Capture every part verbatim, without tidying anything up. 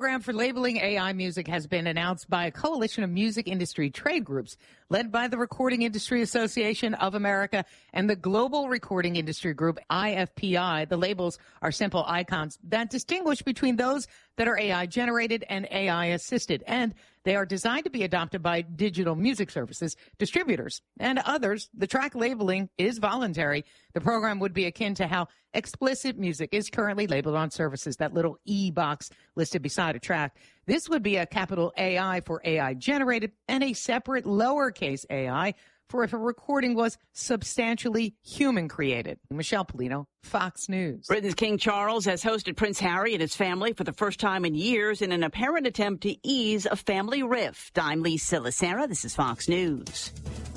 program for labeling A I music has been announced by a coalition of music industry trade groups led by the Recording Industry Association of America and the Global Recording Industry Group, I F P I. The labels are simple icons that distinguish between those that are A I-generated and A I-assisted, and they are designed to be adopted by digital music services, distributors, and others. The track labeling is voluntary. The program would be akin to how explicit music is currently labeled on services, that little E box listed beside a track. This would be a capital A I for A I-generated and a separate lowercase a I for if a recording was substantially human-created. Michelle Polino, Fox News. Britain's King Charles has hosted Prince Harry and his family for the first time in years in an apparent attempt to ease a family rift. I'm Lisa Lacera. This is Fox News.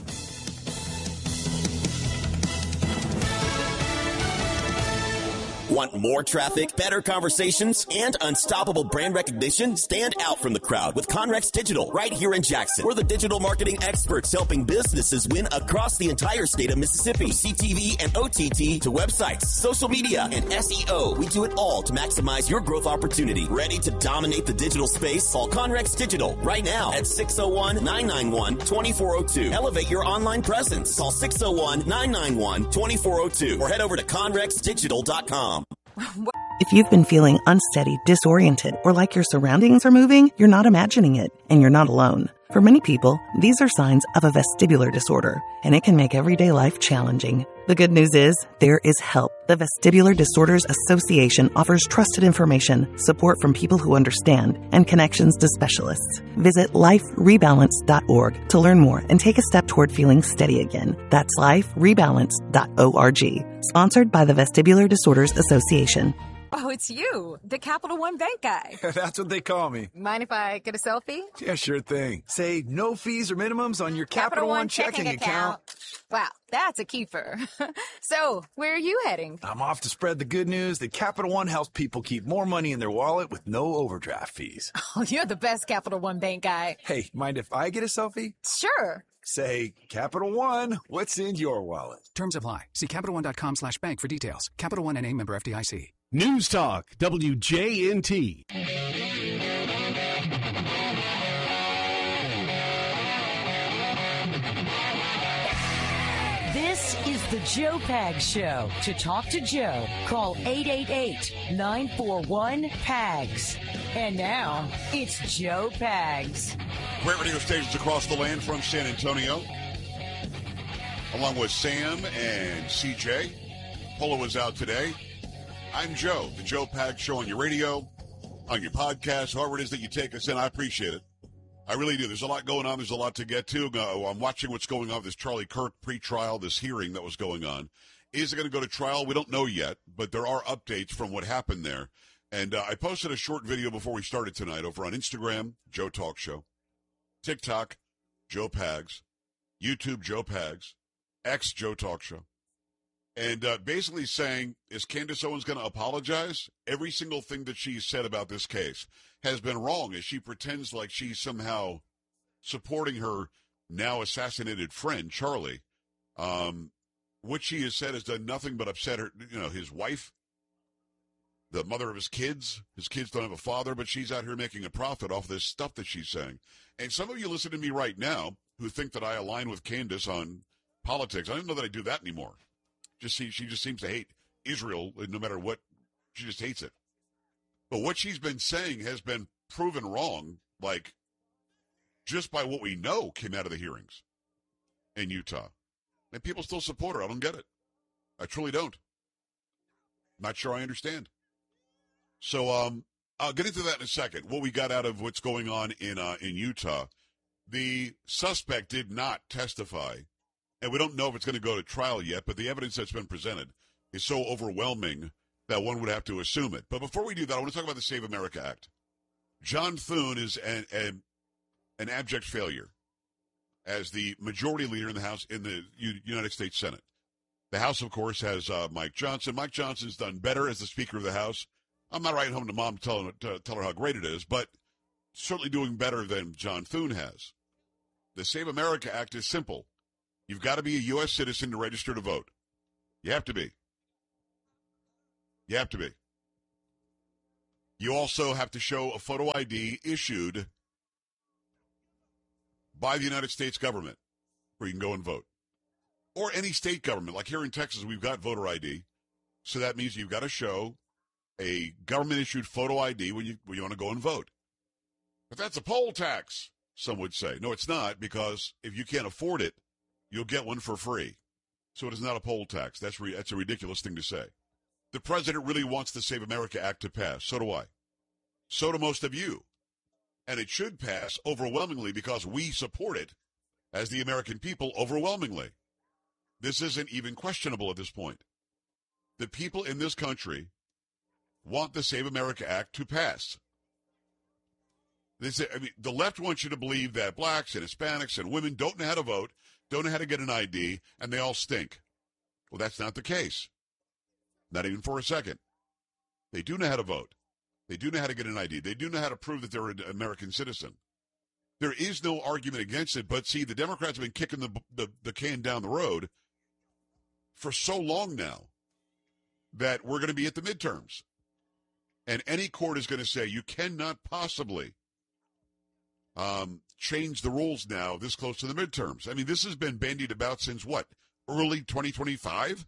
Want more traffic, better conversations, and unstoppable brand recognition? Stand out from the crowd with Conrex Digital right here in Jackson. We're the digital marketing experts helping businesses win across the entire state of Mississippi. From C T V and O T T to websites, social media, and S E O. We do it all to maximize your growth opportunity. Ready to dominate the digital space? Call Conrex Digital right now at six oh one, nine nine one, two four oh two. Elevate your online presence. Call six oh one, nine nine one, two four oh two or head over to conrex digital dot com. If you've been feeling unsteady, disoriented, or like your surroundings are moving, you're not imagining it, and you're not alone. For many people, these are signs of a vestibular disorder, and it can make everyday life challenging. The good news is, there is help. The Vestibular Disorders Association offers trusted information, support from people who understand, and connections to specialists. Visit life rebalance dot org to learn more and take a step toward feeling steady again. That's life rebalance dot org. Sponsored by the Vestibular Disorders Association. Oh, it's you, the Capital One Bank guy. That's what they call me. Mind if I get a selfie? Yeah, sure thing. Say no fees or minimums on your Capital, Capital One, One checking, checking account. account. Wow, that's a keeper. So, where are you heading? I'm off to spread the good news that Capital One helps people keep more money in their wallet with no overdraft fees. Oh, you're the best Capital One Bank guy. Hey, mind if I get a selfie? Sure. Say, Capital One, what's in your wallet? Terms apply. See CapitalOne.com slash bank for details. Capital One N A member F D I C. News Talk, W J N T. This is the Joe Pags Show. To talk to Joe, call eight eight eight, nine four one, P A G S. And now, it's Joe Pags. Great radio stations across the land from San Antonio. Along with Sam and C J. Polo is out today. I'm Joe, the Joe Pags Show on your radio, on your podcast, however it is that you take us in. I appreciate it. I really do. There's a lot going on. There's a lot to get to. Uh, I'm watching what's going on with this Charlie Kirk pretrial, this hearing that was going on. Is it going to go to trial? We don't know yet, but there are updates from what happened there. And uh, I posted a short video before we started tonight over on Instagram, Joe Talk Show, TikTok, Joe Pags, YouTube, Joe Pags, X, Joe Talk Show. And uh, basically saying, is Candace Owens going to apologize? Every single thing that she said about this case has been wrong, as she pretends like she's somehow supporting her now assassinated friend, Charlie. Um, what she has said has done nothing but upset her, you know, his wife, the mother of his kids. His kids don't have a father, but she's out here making a profit off this stuff that she's saying. And some of you listen to me right now who think that I align with Candace on politics. I don't know that I do that anymore. Just see, she just seems to hate Israel no matter what. She just hates it. But what she's been saying has been proven wrong, like, just by what we know came out of the hearings in Utah. And people still support her. I don't get it. I truly don't. Not sure I understand. So um, I'll get into that in a second. What we got out of what's going on in uh, in Utah. The suspect did not testify. And we don't know if it's going to go to trial yet, but the evidence that's been presented is so overwhelming that one would have to assume it. But before we do that, I want to talk about the Save America Act. John Thune is an, an, an abject failure as the majority leader in the House, in the U- United States Senate. The House, of course, has uh, Mike Johnson. Mike Johnson's done better as the Speaker of the House. I'm not writing home to Mom to tell, to tell her how great it is, but certainly doing better than John Thune has. The Save America Act is simple. You've got to be a U S citizen to register to vote. You have to be. You have to be. You also have to show a photo I D issued by the United States government where you can go and vote. Or any state government. Like here in Texas, we've got voter I D. So that means you've got to show a government-issued photo I D when you, when you want to go and vote. But that's a poll tax, some would say. No, it's not, because if you can't afford it, you'll get one for free. So it is not a poll tax. That's, re- that's a ridiculous thing to say. The president really wants the Save America Act to pass. So do I. So do most of you. And it should pass overwhelmingly because we support it as the American people overwhelmingly. This isn't even questionable at this point. The people in this country want the Save America Act to pass. This, I mean, the left wants you to believe that blacks and Hispanics and women don't know how to vote, don't know how to get an I D, and they all stink. Well, that's not the case. Not even for a second. They do know how to vote. They do know how to get an I D. They do know how to prove that they're an American citizen. There is no argument against it, but see, the Democrats have been kicking the, the, the can down the road for so long now that we're going to be at the midterms. And any court is going to say you cannot possibly um, change the rules now this close to the midterms. I mean, this has been bandied about since what? Early twenty twenty-five?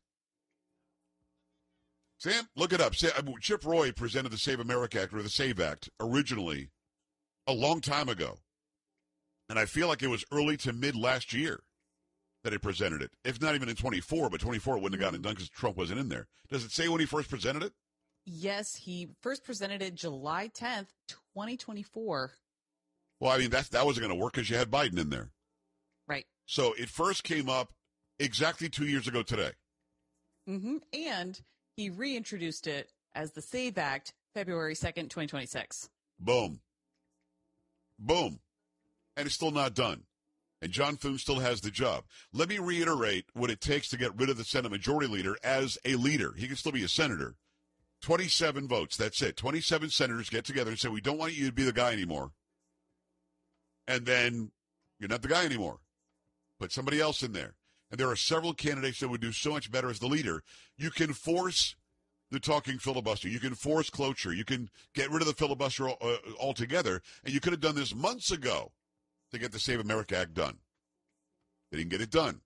Sam, look it up. Chip Roy presented the Save America Act, or the SAVE Act, originally a long time ago. And I feel like it was early to mid last year that he presented it. If not even in twenty-four, but twenty-four it wouldn't have gotten it done because Trump wasn't in there. Does it say when he first presented it? Yes, he first presented it July tenth, twenty twenty-four. Well, I mean, that, that wasn't going to work because you had Biden in there. Right. So it first came up exactly two years ago today. Mm-hmm. And he reintroduced it as the SAVE Act February second, twenty twenty-six. Boom. Boom. And it's still not done. And John Thune still has the job. Let me reiterate what it takes to get rid of the Senate Majority Leader as a leader. He can still be a senator. twenty-seven votes. That's it. twenty-seven senators get together and say, we don't want you to be the guy anymore. And then you're not the guy anymore. Put somebody else in there. And there are several candidates that would do so much better as the leader. You can force the talking filibuster. You can force cloture. You can get rid of the filibuster uh, altogether. And you could have done this months ago to get the Save America Act done. They didn't get it done.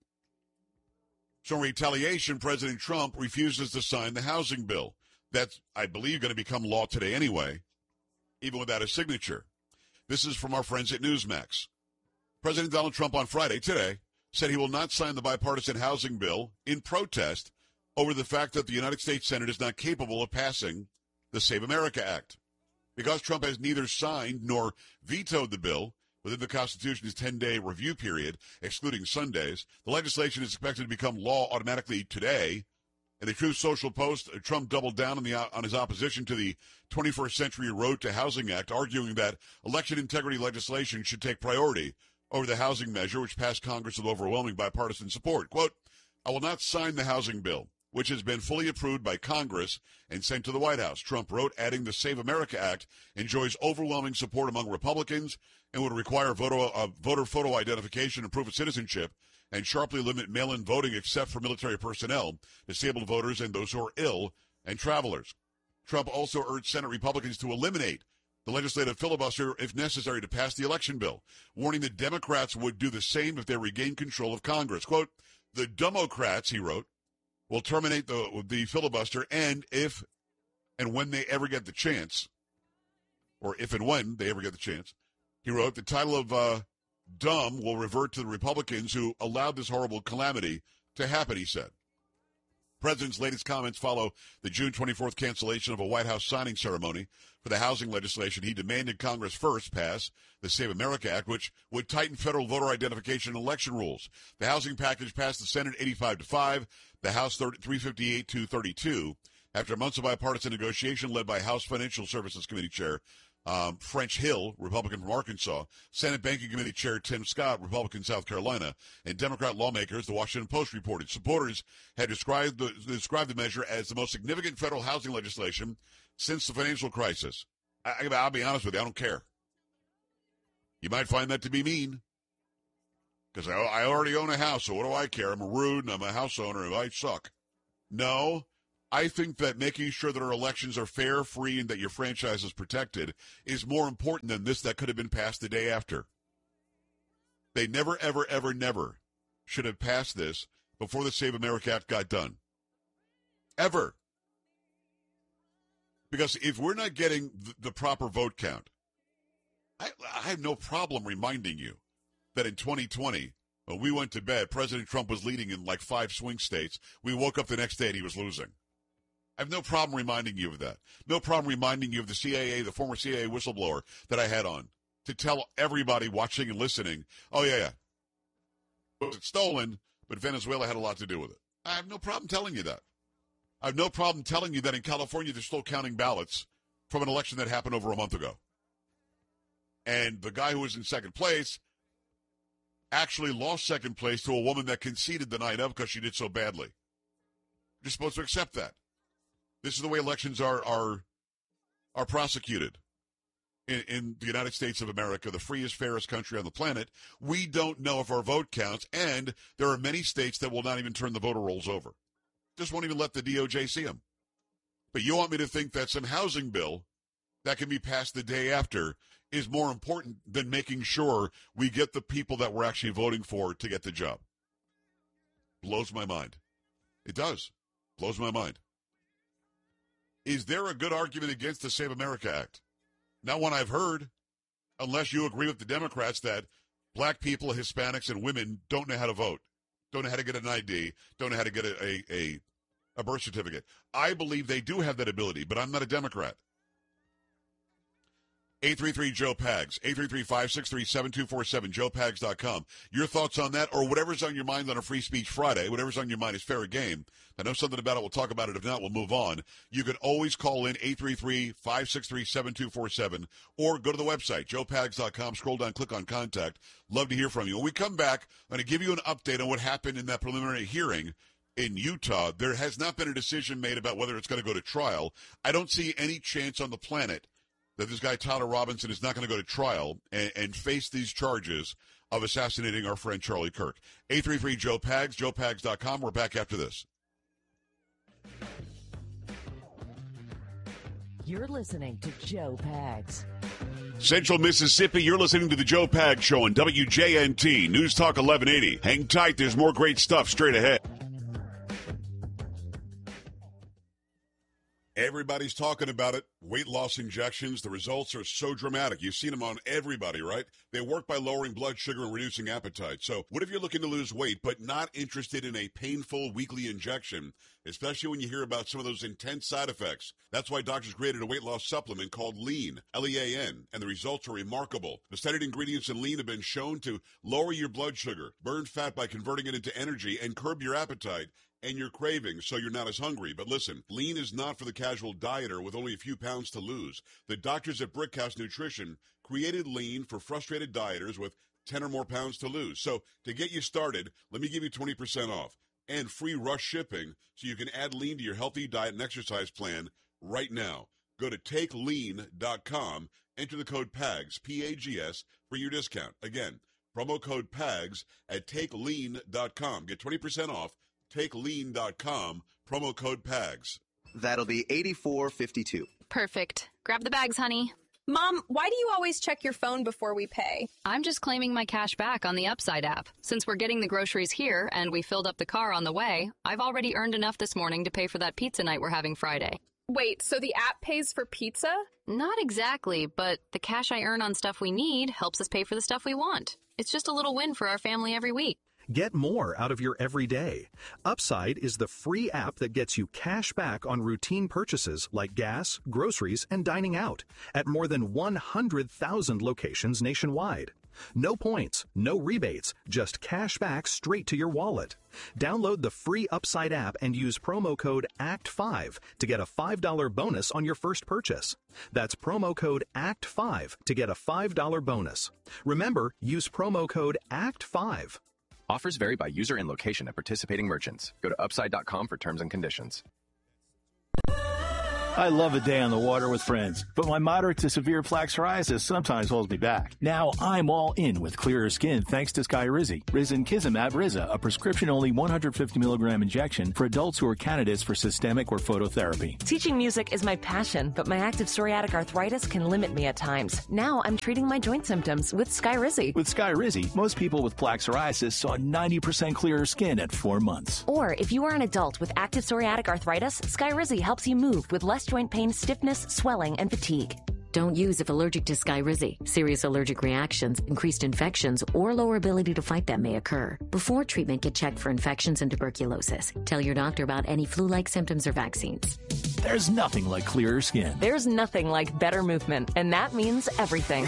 So in retaliation, President Trump refuses to sign the housing bill. That's, I believe, going to become law today anyway, even without a signature. This is from our friends at Newsmax. President Donald Trump on Friday, today, said he will not sign the bipartisan housing bill in protest over the fact that the United States Senate is not capable of passing the Save America Act. Because Trump has neither signed nor vetoed the bill within the Constitution's ten-day review period, excluding Sundays, the legislation is expected to become law automatically today. In the Truth Social post, Trump doubled down on, the, on his opposition to the twenty-first Century Road to Housing Act, arguing that election integrity legislation should take priority over the housing measure, which passed Congress with overwhelming bipartisan support. Quote, I will not sign the housing bill, which has been fully approved by Congress and sent to the White House, Trump wrote, adding the Save America Act enjoys overwhelming support among Republicans and would require voter, uh, voter photo identification and proof of citizenship and sharply limit mail-in voting except for military personnel, disabled voters, and those who are ill, and travelers. Trump also urged Senate Republicans to eliminate the legislative filibuster if necessary to pass the election bill, warning that Democrats would do the same if they regained control of Congress. Quote, the Democrats, he wrote, will terminate the, the filibuster and if and when they ever get the chance, or if and when they ever get the chance, he wrote, the title of uh, dumb will revert to the Republicans who allowed this horrible calamity to happen, he said. President's latest comments follow the June twenty-fourth cancellation of a White House signing ceremony for the housing legislation he demanded Congress first pass, the Save America Act, which would tighten federal voter identification and election rules. The housing package passed the Senate eighty-five to five, the House three fifty-eight to thirty-two, after months of bipartisan negotiation led by House Financial Services Committee Chair Um, French Hill, Republican from Arkansas, Senate Banking Committee Chair Tim Scott, Republican South Carolina, and Democrat lawmakers, the Washington Post reported. Supporters had described the, described the measure as the most significant federal housing legislation since the financial crisis. I, I'll be honest with you, I don't care. You might find that to be mean, because I, I already own a house, so what do I care? I'm a rude and I'm a house owner and I suck. No, I think that making sure that our elections are fair, free, and that your franchise is protected is more important than this that could have been passed the day after. They never, ever, ever, never should have passed this before the Save America Act got done. Ever. Because if we're not getting the, the proper vote count, I, I have no problem reminding you that in twenty twenty, when we went to bed, President Trump was leading in like five swing states. We woke up the next day and he was losing. I have no problem reminding you of that. No problem reminding you of the C I A, the former C I A whistleblower that I had on to tell everybody watching and listening, oh, yeah, yeah, it was stolen, but Venezuela had a lot to do with it. I have no problem telling you that. I have no problem telling you that in California they're still counting ballots from an election that happened over a month ago. And the guy who was in second place actually lost second place to a woman that conceded the night of because she did so badly. You're supposed to accept that. This is the way elections are are are prosecuted in, in the United States of America, the freest, fairest country on the planet. We don't know if our vote counts, and there are many states that will not even turn the voter rolls over. Just won't even let the D O J see them. But you want me to think that some housing bill that can be passed the day after is more important than making sure we get the people that we're actually voting for to get the job. Blows my mind. It does. Blows my mind. Is there a good argument against the Save America Act? Not one I've heard, unless you agree with the Democrats that black people, Hispanics, and women don't know how to vote, don't know how to get an I D, don't know how to get a, a, a, a birth certificate. I believe they do have that ability, but I'm not a Democrat. eight three three Joe Pags, eight three three, five six three, seven two four seven, joe pags dot com. Your thoughts on that, or whatever's on your mind on a Free Speech Friday, whatever's on your mind is fair game. I know something about it, we'll talk about it. If not, we'll move on. You can always call in eight three three, five six three, seven two four seven, or go to the website, joe pags dot com, scroll down, click on contact. Love to hear from you. When we come back, I'm going to give you an update on what happened in that preliminary hearing in Utah. There has not been a decision made about whether it's going to go to trial. I don't see any chance on the planet that this guy Tyler Robinson is not going to go to trial and, and face these charges of assassinating our friend Charlie Kirk. eight three three Joe Pags, joe pags dot com. We're back after this. You're listening to Joe Pags. Central Mississippi, you're listening to the Joe Pags Show on W J N T, News Talk eleven eighty. Hang tight, there's more great stuff straight ahead. Everybody's talking about it. Weight loss injections. The results are so dramatic. You've seen them on everybody, right? They work by lowering blood sugar and reducing appetite. So what if you're looking to lose weight but not interested in a painful weekly injection, especially when you hear about some of those intense side effects? That's why doctors created a weight loss supplement called Lean, L E A N, and the results are remarkable. The studied ingredients in Lean have been shown to lower your blood sugar, burn fat by converting it into energy, and curb your appetite and your cravings so you're not as hungry. But listen, Lean is not for the casual dieter with only a few pounds to lose. The doctors at Brickhouse Nutrition created Lean for frustrated dieters with ten or more pounds to lose. So to get you started, let me give you twenty percent off and free rush shipping so you can add Lean to your healthy diet and exercise plan right now. Go to take lean dot com, enter the code PAGS, P A G S, for your discount. Again, promo code PAGS at take lean dot com. Get twenty percent off. take lean dot com, promo code PAGS. That'll be eighty-four fifty-two. Perfect. Grab the bags, honey. Mom, why do you always check your phone before we pay? I'm just claiming my cash back on the Upside app. Since we're getting the groceries here and we filled up the car on the way, I've already earned enough this morning to pay for that pizza night we're having Friday. Wait, so the app pays for pizza? Not exactly, but the cash I earn on stuff we need helps us pay for the stuff we want. It's just a little win for our family every week. Get more out of your everyday. Upside is the free app that gets you cash back on routine purchases like gas, groceries, and dining out at more than one hundred thousand locations nationwide. No points, no rebates, just cash back straight to your wallet. Download the free Upside app and use promo code A C T five to get a five dollars bonus on your first purchase. That's promo code A C T five to get a five dollars bonus. Remember, use promo code A C T five. Offers vary by user and location at participating merchants. Go to upside dot com for terms and conditions. I love a day on the water with friends, but my moderate to severe plaque psoriasis sometimes holds me back. Now I'm all in with clearer skin thanks to Skyrizi. Risankizumab Riza, a prescription-only one hundred fifty milligram injection for adults who are candidates for systemic or phototherapy. Teaching music is my passion, but my active psoriatic arthritis can limit me at times. Now I'm treating my joint symptoms with Skyrizi. With Skyrizi, most people with plaque psoriasis saw ninety percent clearer skin at four months. Or if you are an adult with active psoriatic arthritis, Skyrizi helps you move with less joint pain, stiffness, swelling, and fatigue. Don't use if allergic to Skyrizi. Serious allergic reactions, increased infections, or lower ability to fight them may occur. Before treatment, get checked for infections and tuberculosis. Tell your doctor about any flu-like symptoms or vaccines. There's nothing like clearer skin. There's nothing like better movement, and that means everything.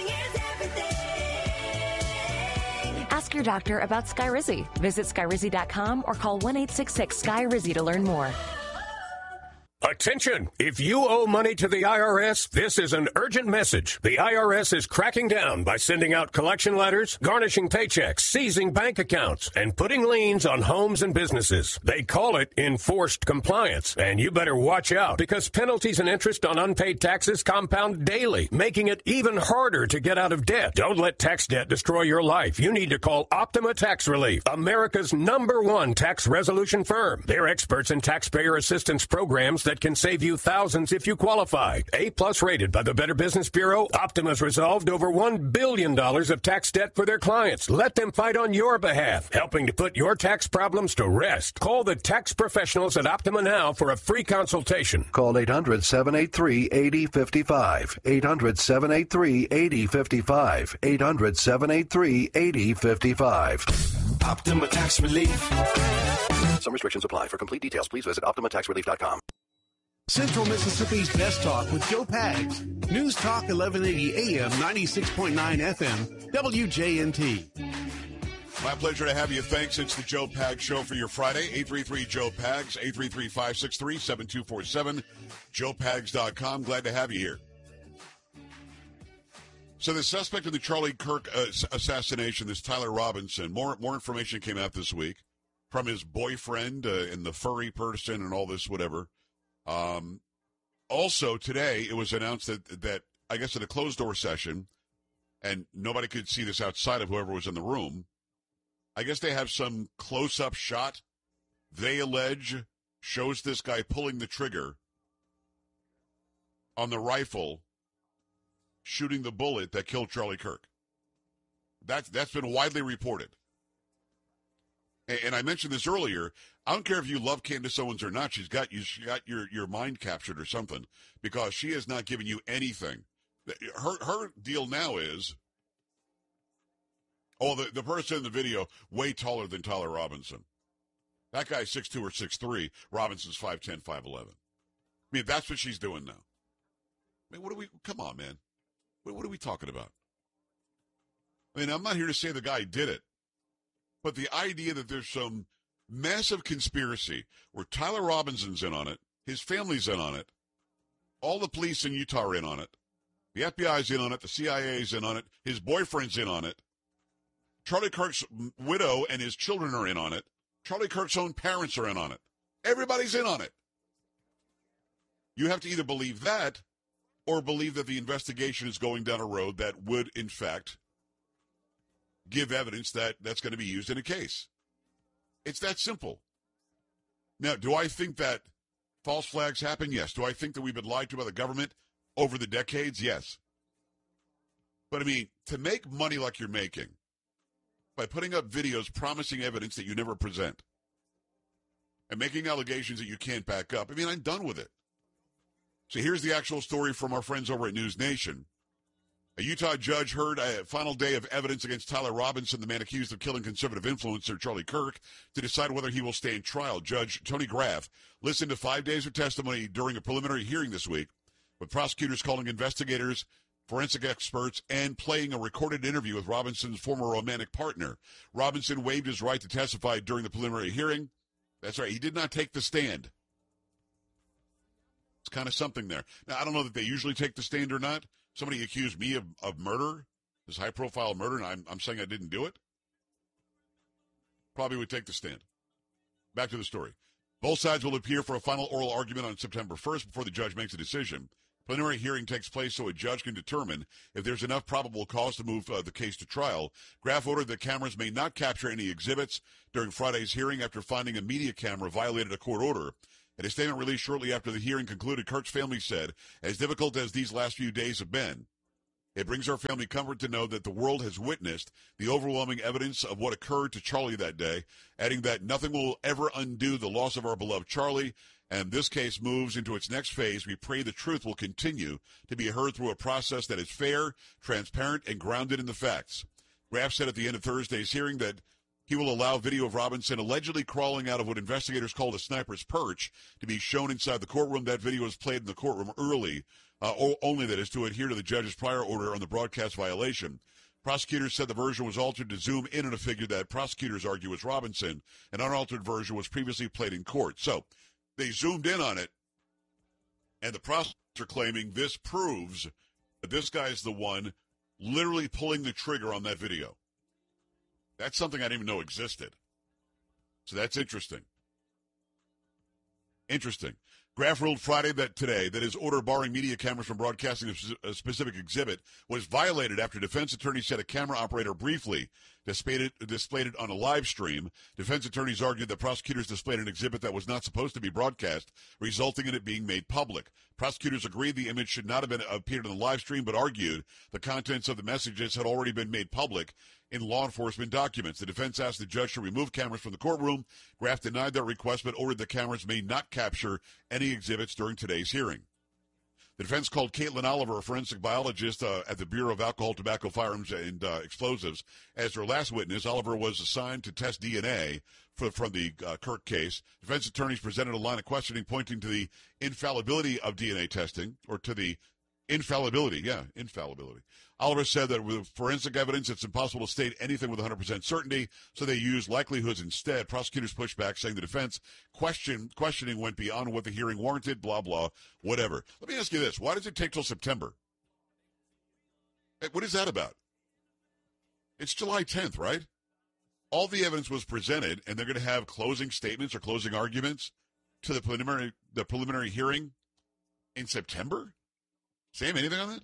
Ask your doctor about Skyrizi. Visit Skyrizi dot com or call one eight six six Sky Rizi to learn more. Attention! If you owe money to the I R S, this is an urgent message. The I R S is cracking down by sending out collection letters, garnishing paychecks, seizing bank accounts, and putting liens on homes and businesses. They call it enforced compliance, and you better watch out because penalties and interest on unpaid taxes compound daily, making it even harder to get out of debt. Don't let tax debt destroy your life. You need to call Optima Tax Relief, America's number one tax resolution firm. They're experts in taxpayer assistance programs that can save you thousands if you qualify. A-plus rated by the Better Business Bureau, Optima's resolved over one billion dollars of tax debt for their clients. Let them fight on your behalf, helping to put your tax problems to rest. Call the tax professionals at Optima now for a free consultation. Call eight hundred, seven eight three, eight zero five five. eight hundred, seven eight three, eight zero five five. eight hundred, seven eight three, eight zero five five. Optima Tax Relief. Some restrictions apply. For complete details, please visit Optima Tax Relief dot com. Central Mississippi's Best Talk with Joe Pags. News Talk eleven eighty A M, ninety-six point nine F M, W J N T. My pleasure to have you. Thanks. It's the Joe Pags Show for your Friday. eight three three, Joe Pags, eight three three, five six three, seven two four seven, joe pags dot com. Glad to have you here. So the suspect in the Charlie Kirk uh, assassination, this Tyler Robinson, more, more information came out this week from his boyfriend uh, and the furry person and all this whatever. Um, also, today, it was announced that, that, I guess, at a closed-door session, and nobody could see this outside of whoever was in the room, I guess they have some close-up shot, they allege, shows this guy pulling the trigger on the rifle, shooting the bullet that killed Charlie Kirk. That's, that's been widely reported. And, and I mentioned this earlier. I don't care if you love Candace Owens or not. She's got you. She got your, your mind captured or something because she has not given you anything. Her her deal now is, oh, the, the person in the video way taller than Tyler Robinson. That guy's six two or six three. Robinson's five ten, five eleven. I mean, that's what she's doing now. I mean, what are we? Come on, man. What, what are we talking about? I mean, I'm not here to say the guy did it, but the idea that there's some massive conspiracy where Tyler Robinson's in on it, his family's in on it, all the police in Utah are in on it, the F B I's in on it, the C I A's in on it, his boyfriend's in on it, Charlie Kirk's widow and his children are in on it, Charlie Kirk's own parents are in on it. Everybody's in on it. You have to either believe that or believe that the investigation is going down a road that would, in fact, give evidence that that's going to be used in a case. It's that simple. Now, do I think that false flags happen? Yes. Do I think that we've been lied to by the government over the decades? Yes. But, I mean, to make money like you're making by putting up videos promising evidence that you never present and making allegations that you can't back up, I mean, I'm done with it. So here's the actual story from our friends over at News Nation. A Utah judge heard a final day of evidence against Tyler Robinson, the man accused of killing conservative influencer Charlie Kirk, to decide whether he will stand trial. Judge Tony Graff listened to five days of testimony during a preliminary hearing this week, with prosecutors calling investigators, forensic experts, and playing a recorded interview with Robinson's former romantic partner. Robinson waived his right to testify during the preliminary hearing. That's right, he did not take the stand. It's kind of something there. Now, I don't know that they usually take the stand or not. Somebody accused me of, of murder, this high-profile murder, and I'm, I'm saying I didn't do it. Probably would take the stand. Back to the story. Both sides will appear for a final oral argument on September first before the judge makes a decision. Preliminary hearing takes place so a judge can determine if there's enough probable cause to move uh, the case to trial. Graf ordered that cameras may not capture any exhibits during Friday's hearing after finding a media camera violated a court order. In a statement released shortly after the hearing concluded, Kirk's family said, as difficult as these last few days have been, it brings our family comfort to know that the world has witnessed the overwhelming evidence of what occurred to Charlie that day, adding that nothing will ever undo the loss of our beloved Charlie, and this case moves into its next phase. We pray the truth will continue to be heard through a process that is fair, transparent, and grounded in the facts. Graf said at the end of Thursday's hearing that he will allow video of Robinson allegedly crawling out of what investigators called a sniper's perch to be shown inside the courtroom. That video was played in the courtroom early, uh, only that is to adhere to the judge's prior order on the broadcast violation. Prosecutors said the version was altered to zoom in on a figure that prosecutors argue was Robinson. An unaltered version was previously played in court. So they zoomed in on it, and the prosecutors are claiming this proves that this guy's the one literally pulling the trigger on that video. That's something I didn't even know existed. So that's interesting. Interesting. Graf ruled Friday that today that his order barring media cameras from broadcasting a specific exhibit was violated after defense attorneys said a camera operator briefly displayed it, displayed it on a live stream. Defense attorneys argued that prosecutors displayed an exhibit that was not supposed to be broadcast, resulting in it being made public. Prosecutors agreed the image should not have been appeared on the live stream, but argued the contents of the messages had already been made public in law enforcement documents. The defense asked the judge to remove cameras from the courtroom. Graf denied that request, but ordered the cameras may not capture any exhibits during today's hearing. The defense called Caitlin Oliver, a forensic biologist uh, at the Bureau of Alcohol, Tobacco, Firearms, and uh, Explosives, as their last witness. Oliver was assigned to test D N A for, from the uh, Kirk case. Defense attorneys presented a line of questioning pointing to the infallibility of D N A testing, or to the infallibility, yeah, infallibility. Oliver said that with forensic evidence, it's impossible to state anything with one hundred percent certainty, so they used likelihoods instead. Prosecutors pushed back, saying the defense question, questioning went beyond what the hearing warranted, blah, blah, whatever. Let me ask you this. Why does it take till September? What is that about? It's July tenth, right? All the evidence was presented, and they're going to have closing statements or closing arguments to the preliminary, the preliminary hearing in September? Sam, anything on that?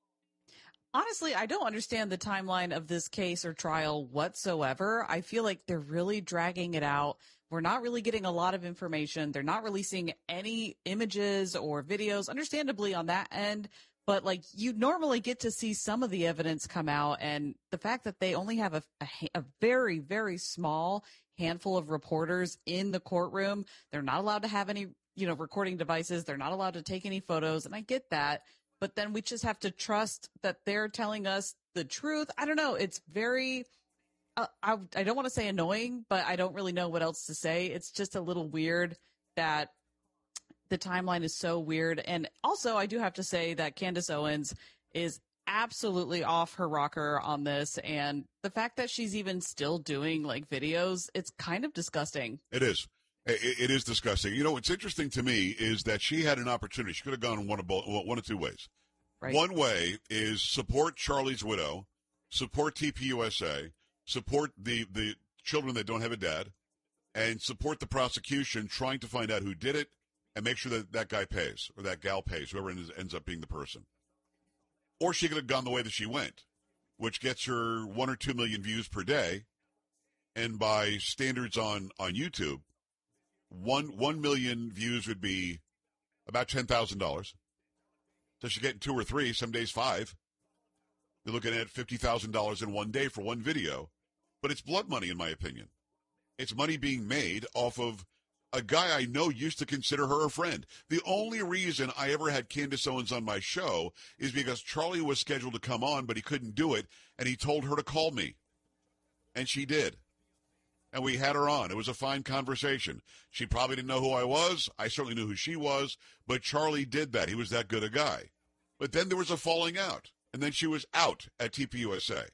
Honestly, I don't understand the timeline of this case or trial whatsoever. I feel like they're really dragging it out. We're not really getting a lot of information. They're not releasing any images or videos, understandably, on that end. But, like, you normally get to see some of the evidence come out. And the fact that they only have a, a, a very, very small handful of reporters in the courtroom, they're not allowed to have any, you know, recording devices. They're not allowed to take any photos. And I get that. But then we just have to trust that they're telling us the truth. I don't know. It's very, uh, I, I don't want to say annoying, but I don't really know what else to say. It's just a little weird that the timeline is so weird. And also, I do have to say that Candace Owens is absolutely off her rocker on this. And the fact that she's even still doing, like, videos, it's kind of disgusting. It is. It is disgusting. You know, what's interesting to me is that she had an opportunity. She could have gone one of both, one of two ways. Right. One way is support Charlie's widow, support T P U S A, support the, the children that don't have a dad, and support the prosecution trying to find out who did it and make sure that that guy pays, or that gal pays, whoever ends up being the person. Or she could have gone the way that she went, which gets her one or two million views per day, and by standards on, on YouTube, One one million views would be about ten thousand dollars. So she's getting two or three, some days five. You're looking at fifty thousand dollars in one day for one video. But it's blood money, in my opinion. It's money being made off of a guy I know used to consider her a friend. The only reason I ever had Candace Owens on my show is because Charlie was scheduled to come on, but he couldn't do it, and he told her to call me. And she did. And we had her on. It was a fine conversation. She probably didn't know who I was. I certainly knew who she was. But Charlie did that. He was that good a guy. But then there was a falling out. And then she was out at T P U S A.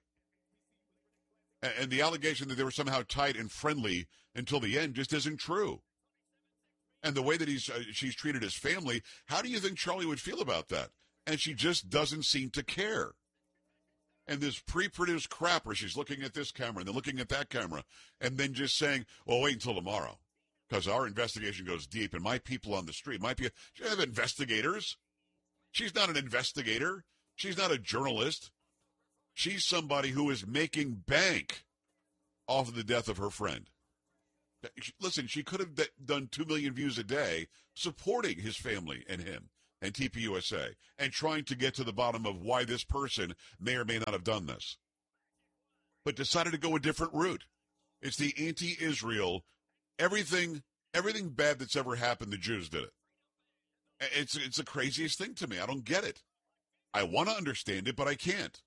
And the allegation that they were somehow tight and friendly until the end just isn't true. And the way that he's uh, she's treated his family, how do you think Charlie would feel about that? And she just doesn't seem to care. And this pre-produced crap where she's looking at this camera and then looking at that camera and then just saying, well, wait until tomorrow. because our investigation goes deep, and my people on the street might be, she have investigators. She's not an investigator. She's not a journalist. She's somebody who is making bank off of the death of her friend. Listen, she could have done two million views a day supporting his family and him and T P U S A and trying to get to the bottom of why this person may or may not have done this, but decided to go a different route. It's the anti-Israel, everything, everything bad that's ever happened, the Jews did it. It's, it's the craziest thing to me. I don't get it. I want to understand it, but I can't.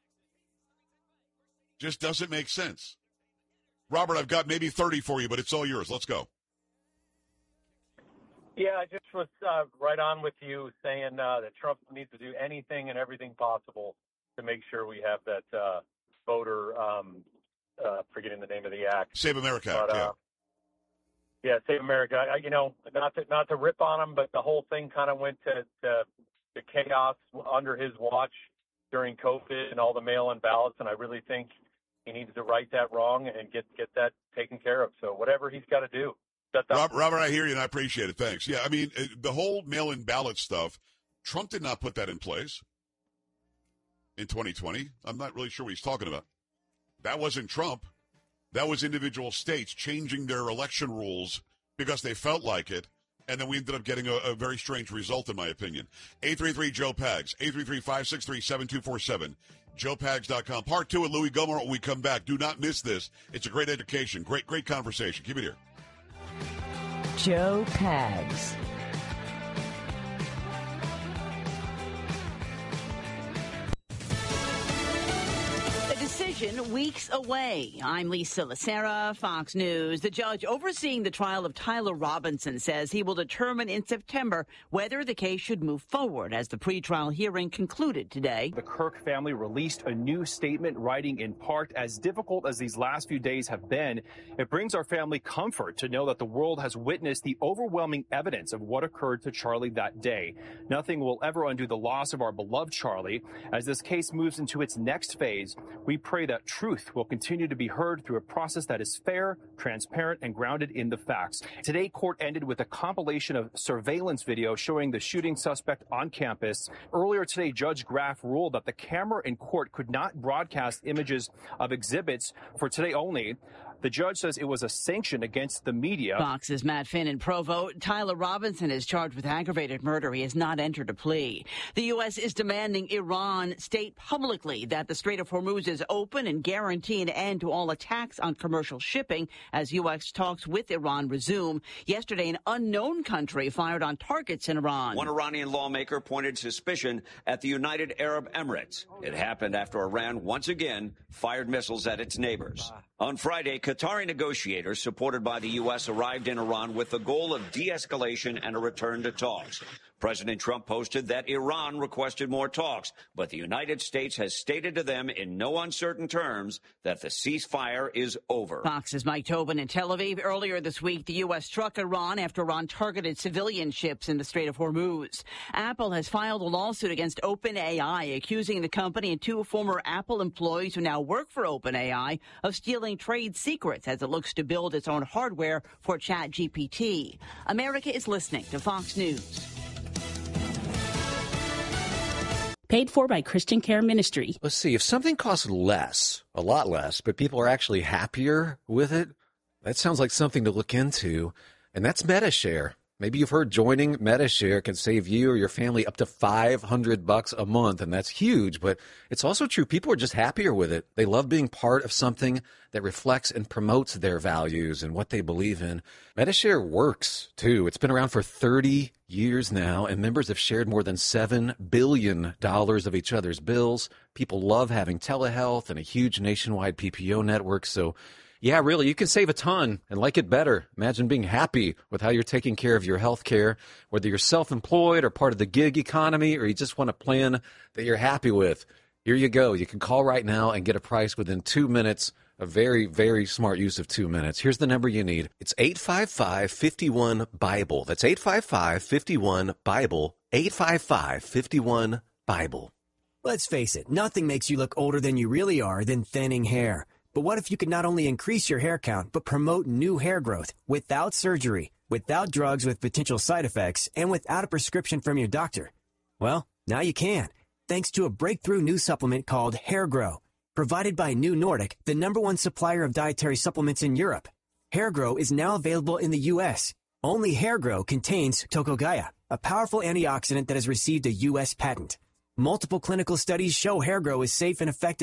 Just doesn't make sense. Robert, I've got maybe thirty for you, but it's all yours. Let's go. Yeah, I just was uh, right on with you saying uh, that Trump needs to do anything and everything possible to make sure we have that uh, voter, um, uh, forgetting the name of the act. Save America but, Act, uh, yeah. Yeah, Save America. I, you know, not to, not to rip on him, but the whole thing kind of went to, to, to chaos under his watch during COVID and all the mail-in ballots, and I really think he needs to right that wrong and get, get that taken care of. So whatever he's got to do. Rob, Robert, I hear you, and I appreciate it. Thanks. Yeah, I mean, the whole mail-in ballot stuff, Trump did not put that in place in twenty twenty. I'm not really sure what he's talking about. That wasn't Trump. That was individual states changing their election rules because they felt like it, and then we ended up getting a, a very strange result, in my opinion. eight three three Joe Pags, eight three three, five six three, seven two four seven, joe pags dot com. Part two with Louis Gohmert when we come back. Do not miss this. It's a great education, great, great conversation. Keep it here. Joe Pags. Decision weeks away. I'm Lisa Lacera, Fox News. The judge overseeing the trial of Tyler Robinson says he will determine in September whether the case should move forward as the pretrial hearing concluded today. The Kirk family released a new statement writing in part, as difficult as these last few days have been, it brings our family comfort to know that the world has witnessed the overwhelming evidence of what occurred to Charlie that day. Nothing will ever undo the loss of our beloved Charlie. As this case moves into its next phase, we pray that truth will continue to be heard through a process that is fair, transparent, and grounded in the facts. Today, court ended with a compilation of surveillance video showing the shooting suspect on campus. Earlier today, Judge Graff ruled that the camera in court could not broadcast images of exhibits for today only. The judge says it was a sanction against the media. Fox's Matt Finn in Provo. Tyler Robinson is charged with aggravated murder. He has not entered a plea. The U S is demanding Iran state publicly that the Strait of Hormuz is open and guarantee an end to all attacks on commercial shipping as U S talks with Iran resume. Yesterday, an unknown country fired on targets in Iran. One Iranian lawmaker pointed suspicion at the United Arab Emirates. It happened after Iran once again fired missiles at its neighbors. On Friday, Qatari negotiators supported by the U S arrived in Iran with the goal of de-escalation and a return to talks. President Trump posted that Iran requested more talks, but the United States has stated to them in no uncertain terms that the ceasefire is over. Fox's Mike Tobin in Tel Aviv. Earlier this week, the U S struck Iran after Iran targeted civilian ships in the Strait of Hormuz. Apple has filed a lawsuit against OpenAI, accusing the company and two former Apple employees who now work for OpenAI of stealing trade secrets as it looks to build its own hardware for ChatGPT. America is listening to Fox News. Paid for by Christian Care Ministry. Let's see, if something costs less, a lot less, but people are actually happier with it, that sounds like something to look into, and that's MediShare. Maybe you've heard joining MediShare can save you or your family up to five hundred bucks a month, and that's huge, but it's also true. People are just happier with it. They love being part of something that reflects and promotes their values and what they believe in. MediShare works, too. It's been around for thirty years now, and members have shared more than seven billion dollars of each other's bills. People love having telehealth and a huge nationwide P P O network, so yeah, really, you can save a ton and like it better. Imagine being happy with how you're taking care of your health care, whether you're self-employed or part of the gig economy, or you just want a plan that you're happy with. Here you go. You can call right now and get a price within two minutes. A very, very smart use of two minutes. Here's the number you need. It's eight five five, five one, BIBLE. That's eight five five, five one, BIBLE. eight five five, five one, BIBLE. Let's face it, nothing makes you look older than you really are than thinning hair. But what if you could not only increase your hair count, but promote new hair growth without surgery, without drugs with potential side effects, and without a prescription from your doctor? Well, now you can, thanks to a breakthrough new supplement called Hair Grow, provided by New Nordic, the number one supplier of dietary supplements in Europe. Hair Grow is now available in the U S. Only Hair Grow contains Tocogaya, a powerful antioxidant that has received a U S patent. Multiple clinical studies show Hair Grow is safe and effective